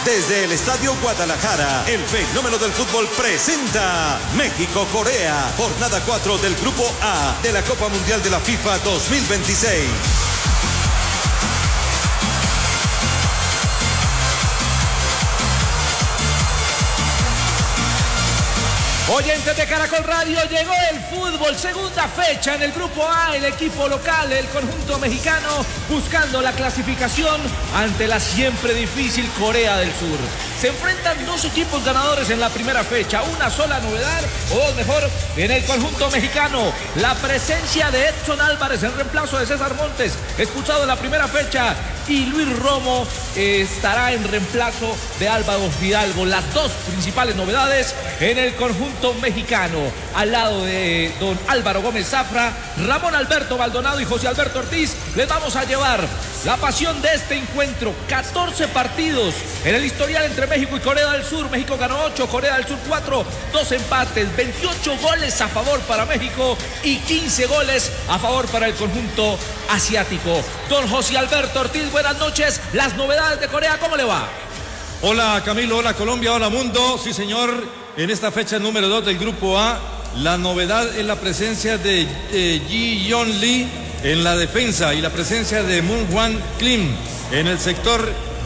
Desde el Estadio Guadalajara, el fenómeno del fútbol presenta México-Corea, jornada 4 del Grupo A de la Copa Mundial de la FIFA 2026. Oyentes de Caracol Radio, llegó el fútbol, segunda fecha en el Grupo A, el equipo local, el conjunto mexicano, buscando la clasificación ante la siempre difícil Corea del Sur. Se enfrentan dos equipos ganadores en la primera fecha, una sola novedad, o dos mejor, en el conjunto mexicano. La presencia de Edson Álvarez en reemplazo de César Montes, expulsado en la primera fecha, y Luis Romo estará en reemplazo de Álvaro Fidalgo. Las dos principales novedades en el conjunto mexicano. Al lado de don Álvaro Gómez Zafra, Ramón Alberto Maldonado y José Alberto Ortiz, les vamos a llevar la pasión de este encuentro. 14 partidos en el historial entre México y Corea del Sur. México ganó 8, Corea del Sur 4, 2 empates, 28 goles a favor para México y 15 goles a favor para el conjunto asiático. Don José Alberto Ortiz, buenas noches. Las novedades de Corea, ¿cómo le va? Hola Camilo, hola Colombia, hola mundo. Sí señor, en esta fecha número 2 del Grupo A, la novedad es la presencia de Ji Yeon Lee en la defensa y la presencia de Moon Hwan Kim en el sector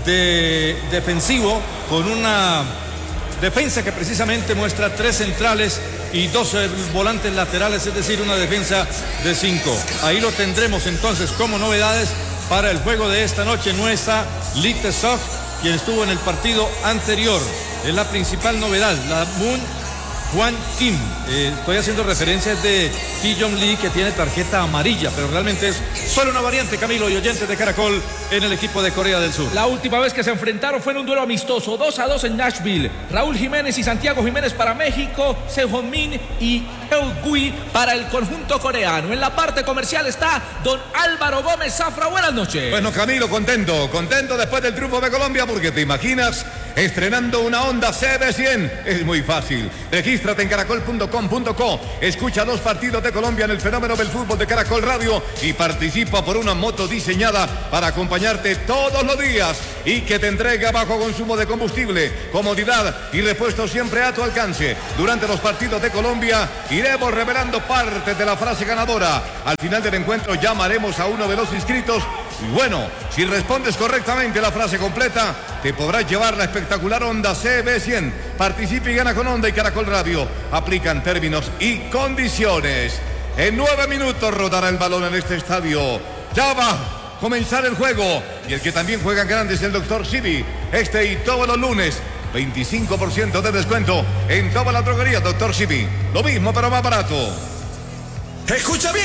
defensivo, con una defensa que precisamente muestra 3 centrales y 2 volantes laterales, es decir, una defensa de 5. Ahí lo tendremos entonces como novedades para el juego de esta noche. No está Lee Tae-seok, quien estuvo en el partido anterior. Es la principal novedad, la Moon Hwan Kim. Estoy haciendo referencias de Ji Yeon Lee, que tiene tarjeta amarilla, pero realmente es solo una variante, Camilo y oyentes de Caracol, en el equipo de Corea del Sur. La última vez que se enfrentaron fue en un duelo amistoso, 2-2 en Nashville. Raúl Jiménez y Santiago Jiménez para México, Sehon Min y Heo Gui para el conjunto coreano. En la parte comercial está don Álvaro Gómez Zafra. Buenas noches. Bueno, Camilo, contento después del triunfo de Colombia, porque te imaginas estrenando una Honda CB100. Es muy fácil. Regístrate en caracol.com.co. Escucha 2 partidos de Colombia en el fenómeno del fútbol de Caracol Radio y participa por una moto diseñada para acompañarte todos los días y que te entrega bajo consumo de combustible, comodidad y repuesto siempre a tu alcance. Durante los partidos de Colombia iremos revelando partes de la frase ganadora. Al final del encuentro llamaremos a uno de los inscritos. Y bueno, si respondes correctamente la frase completa, te podrás llevar la espectacular Honda CB100. Participa y gana con Honda y Caracol Radio. Aplican términos y condiciones. En 9 minutos rodará el balón en este estadio. Ya va a comenzar el juego. Y el que también juega en grande es el Dr. Sibi. Este y todos los lunes, 25% de descuento en toda la droguería Dr. Sibi. Lo mismo pero más barato. Escucha bien.